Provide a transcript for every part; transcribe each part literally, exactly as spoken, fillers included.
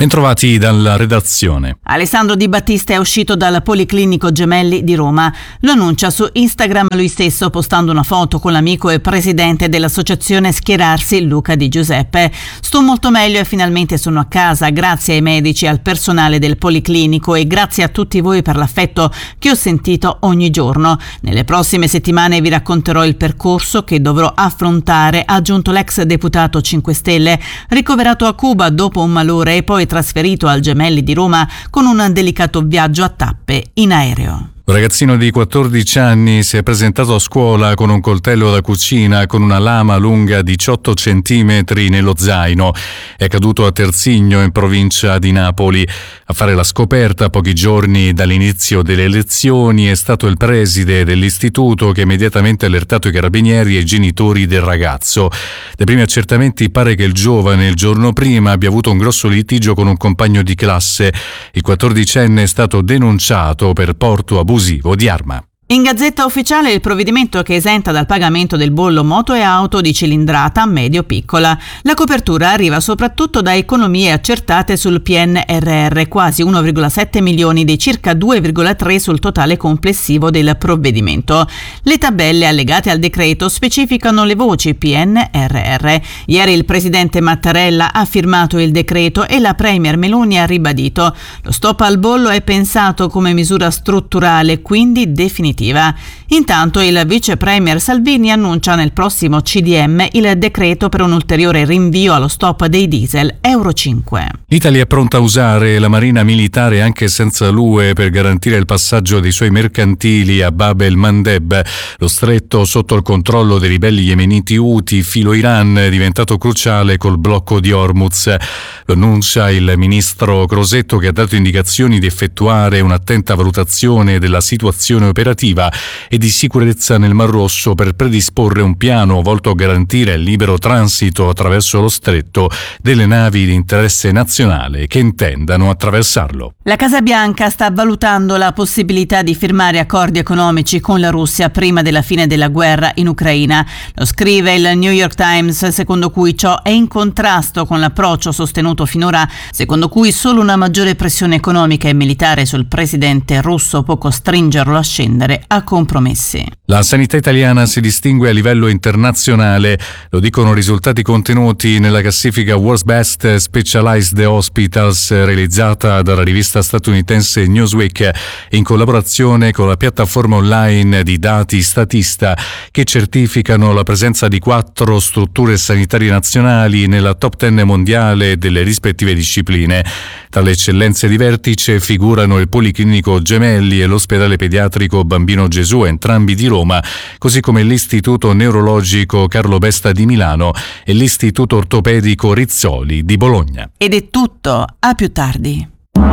Bentrovati dalla redazione. Alessandro Di Battista è uscito dal Policlinico Gemelli di Roma. Lo annuncia su Instagram lui stesso, postando una foto con l'amico e presidente dell'associazione Schierarsi, Luca Di Giuseppe. Sto molto meglio e finalmente sono a casa, grazie ai medici e al personale del Policlinico e grazie a tutti voi per l'affetto che ho sentito ogni giorno. Nelle prossime settimane vi racconterò il percorso che dovrò affrontare, ha aggiunto l'ex deputato cinque Stelle, ricoverato a Cuba dopo un malore e poi trasferito al Gemelli di Roma con un delicato viaggio a tappe in aereo. Un ragazzino di quattordici anni si è presentato a scuola con un coltello da cucina con una lama lunga diciotto centimetri nello zaino. È caduto a Terzigno, in provincia di Napoli. A fare la scoperta, pochi giorni dall'inizio delle elezioni, è stato il preside dell'istituto che ha immediatamente allertato i carabinieri e i genitori del ragazzo. Dai primi accertamenti pare che il giovane il giorno prima abbia avuto un grosso litigio con un compagno di classe. Il quattordicenne è stato denunciato per porto abusivo di arma. In Gazzetta Ufficiale il provvedimento che esenta dal pagamento del bollo moto e auto di cilindrata medio-piccola. La copertura arriva soprattutto da economie accertate sul P N R R, quasi uno virgola sette milioni dei circa due virgola tre sul totale complessivo del provvedimento. Le tabelle allegate al decreto specificano le voci P N R R. Ieri il presidente Mattarella ha firmato il decreto e la premier Meloni ha ribadito: lo stop al bollo è pensato come misura strutturale, quindi definitiva. Intanto il vice premier Salvini annuncia nel prossimo C D M il decreto per un ulteriore rinvio allo stop dei diesel Euro cinque. L'Italia è pronta a usare la marina militare anche senza l'U E per garantire il passaggio dei suoi mercantili a Bab el-Mandeb. Lo stretto sotto il controllo dei ribelli yemeniti Houthi filo Iran è diventato cruciale col blocco di Hormuz. Lo annuncia il ministro Crosetto, che ha dato indicazioni di effettuare un'attenta valutazione della situazione operativa e di sicurezza nel Mar Rosso per predisporre un piano volto a garantire il libero transito attraverso lo stretto delle navi di interesse nazionale che intendano attraversarlo. La Casa Bianca sta valutando la possibilità di firmare accordi economici con la Russia prima della fine della guerra in Ucraina. Lo scrive il New York Times, secondo cui ciò è in contrasto con l'approccio sostenuto finora, secondo cui solo una maggiore pressione economica e militare sul presidente russo può costringerlo a scendere a compromessi. La sanità italiana si distingue a livello internazionale, lo dicono risultati contenuti nella classifica World's Best Specialized Hospitals realizzata dalla rivista statunitense Newsweek in collaborazione con la piattaforma online di dati Statista, che certificano la presenza di quattro strutture sanitarie nazionali nella top ten mondiale delle rispettive discipline. Tra le eccellenze di vertice figurano il Policlinico Gemelli e l'ospedale pediatrico Bambino Gesù, entrambi di Roma, così come l'Istituto Neurologico Carlo Besta di Milano e l'Istituto Ortopedico Rizzoli di Bologna. Ed è tutto, a più tardi.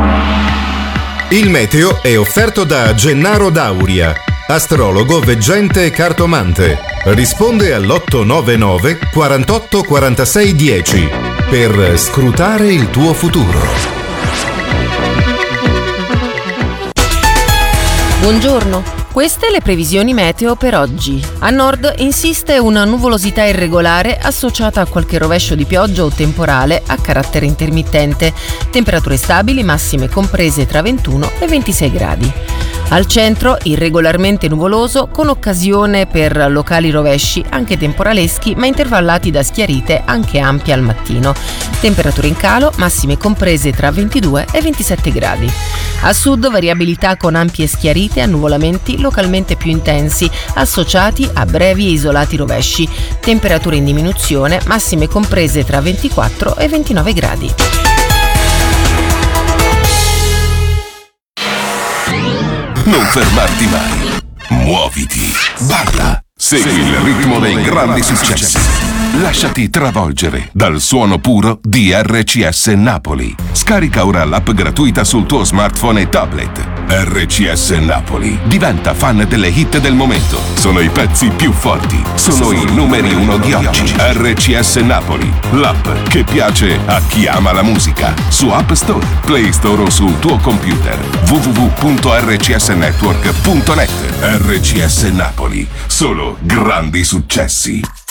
Il meteo è offerto da Gennaro Dauria, astrologo, veggente e cartomante. Risponde all'otto nove nove quarantotto quarantasei dieci per scrutare il tuo futuro. Buongiorno, queste le previsioni meteo per oggi. A nord insiste una nuvolosità irregolare associata a qualche rovescio di pioggia o temporale a carattere intermittente. Temperature stabili, massime comprese tra ventuno e ventisei gradi. Al centro irregolarmente nuvoloso con occasione per locali rovesci anche temporaleschi ma intervallati da schiarite anche ampie al mattino. Temperature in calo, massime comprese tra ventidue e ventisette gradi. A sud variabilità con ampie schiarite e annuvolamenti localmente più intensi associati a brevi e isolati rovesci. Temperature in diminuzione, massime comprese tra ventiquattro e ventinove gradi. Non fermarti mai. Muoviti. Balla. Segui il ritmo dei grandi successi. Lasciati travolgere dal suono puro di R C S Napoli. Scarica ora l'app gratuita sul tuo smartphone e tablet. R C S Napoli. Diventa fan delle hit del momento. Sono i pezzi più forti. Sono i numeri uno di oggi. R C S Napoli. L'app che piace a chi ama la musica. Su App Store, Play Store o sul tuo computer. w w w punto r c s network punto net. R C S Napoli. Solo grandi successi.